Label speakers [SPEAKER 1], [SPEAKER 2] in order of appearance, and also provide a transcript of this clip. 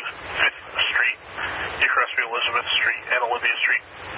[SPEAKER 1] 5th Street. You cross Elizabeth Street and Olivia Street.